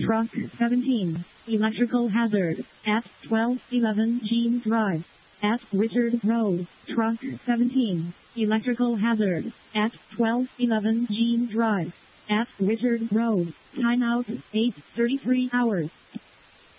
Truck 17. Electrical hazard. At 1211 Jean Drive. At Richard Road. Truck 17. Electrical hazard. At 1211 Jean Drive. At Richard Road. Timeout 8:33 hours.